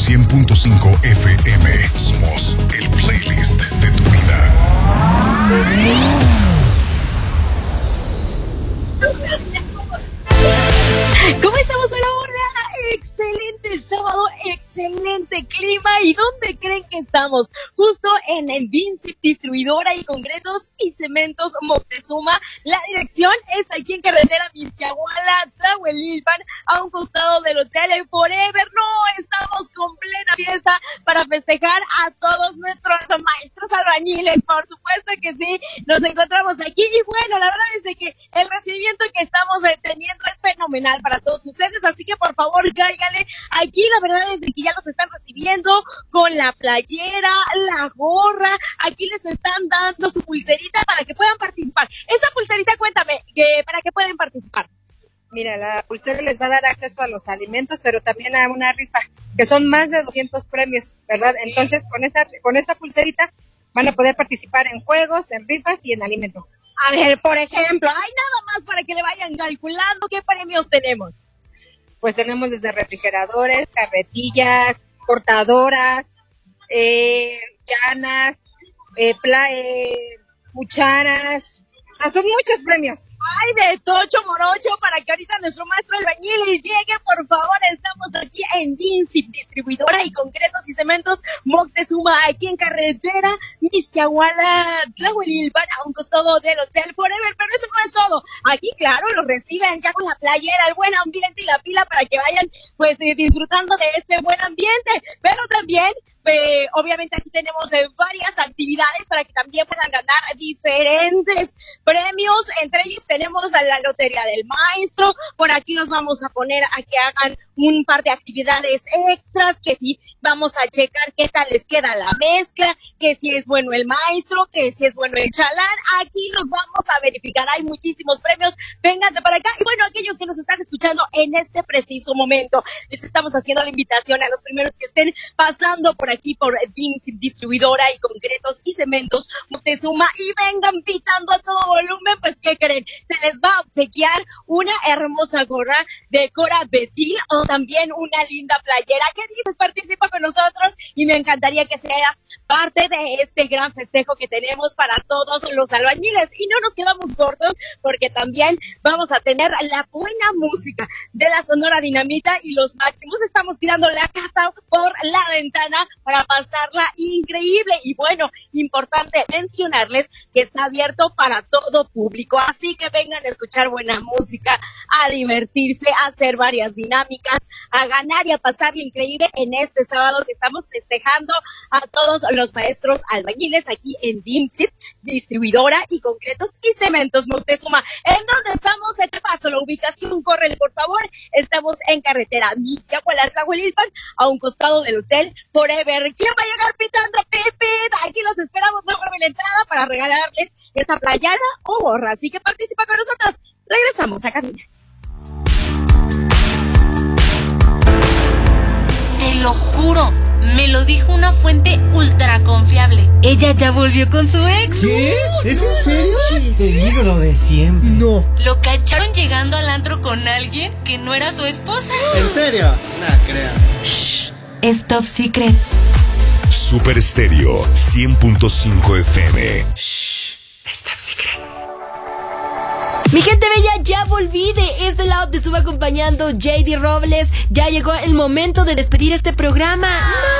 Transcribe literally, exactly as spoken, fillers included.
cien punto cinco F M. Somos el playlist de tu vida. ¿Cómo estamos? Hola, hola. Excelente sábado, excelente clima. ¿Y dónde creen que estamos? Justo en el Vincip Distribuidora y Concretos y Cementos Moctezuma. La dirección es aquí en carretera Misquiahuala, Tlahuelilpan, a un costado del Hotel Forever. No, estamos con plena fiesta para festejar a todos nuestros maestros albañiles. Por supuesto que sí, nos encontramos aquí. Y bueno, la verdad es de que el recibimiento que estamos teniendo es fenomenal para todos ustedes. Así que por favor, cáigale. Aquí la verdad es de que ya los están recibiendo con la playera, la gorra. Aquí les están dando su pulserita para que puedan participar. Esa pulserita, cuéntame, que para que pueden participar. Mira, la pulsera les va a dar acceso a los alimentos, pero también a una rifa, que son más de doscientos premios, ¿verdad? Entonces, con esa con esa pulserita van a poder participar en juegos, en rifas y en alimentos. A ver, por ejemplo, hay nada más para que le vayan calculando qué premios tenemos. Pues tenemos desde refrigeradores, carretillas, cortadoras, eh, llanas, eh, pla- eh, cucharas. O sea, son muchos premios. Ay, de tocho morocho, para que ahorita nuestro maestro albañil llegue, por favor. Estamos aquí en Vincip Distribuidora y Concretos y Cementos Moctezuma, aquí en carretera Misquiahuala, Tlahuelilpan, a un costado del Hotel Forever. Pero eso no es todo. Aquí, claro, los reciben ya con la playera, el buen ambiente y la pila para que vayan, pues, eh, disfrutando de este buen ambiente. Pero también, Eh, obviamente aquí tenemos eh, varias actividades para que también puedan ganar diferentes premios. Entre ellos tenemos a la Lotería del Maestro. Por aquí nos vamos a poner a que hagan un par de actividades extras, que si vamos a checar qué tal les queda la mezcla, que si es bueno el maestro, que si es bueno el chalán. Aquí los vamos a verificar. Hay muchísimos premios. Vénganse para acá. Y bueno, aquellos que nos están escuchando en este preciso momento, les estamos haciendo la invitación a los primeros que estén pasando por aquí por Vincip Distribuidora y Concretos y Cementos Moctezuma y vengan pitando a todo volumen. Pues ¿qué creen? Se les va a obsequiar una hermosa gorra de Cora Betil o también una linda playera. ¿Qué dices? Participa con nosotros y me encantaría que seas parte de este gran festejo que tenemos para todos los albañiles. Y no nos quedamos cortos porque también vamos a tener la buena música de la Sonora Dinamita y los Máximos. Estamos tirando la casa por la ventana para pasarla increíble. Y bueno, importante mencionarles que está abierto para todo público, así que vengan a escuchar buena música, a divertirse, a hacer varias dinámicas, a ganar y a pasarle increíble en este sábado que estamos festejando a todos los maestros albañiles aquí en Vincip Distribuidora y Concretos y Cementos Moctezuma. ¿En dónde estamos? Te paso la ubicación, córrele por favor. Estamos en carretera Misquiahuala, Tlahuelilpan, a un costado del Hotel Forever. ¿Quién va a llegar pitando pipit? Aquí los esperamos luego en la entrada para regalarles esa playera o gorra. Así que participa con nosotros. Regresamos a cabina. Te lo juro, me lo dijo una fuente ultra confiable. Ella ya volvió con su ex. ¿Qué? ¿Es en serio? Te digo lo de siempre. No. Lo cacharon llegando al antro con alguien que no era su esposa. ¿En serio? No creo. Shh. Es top secret. Super Estéreo cien punto cinco F M. Shh. Es top secret. Mi gente bella, ya volví. De este lado te estuve acompañando J D Robles. Ya llegó el momento de despedir este programa.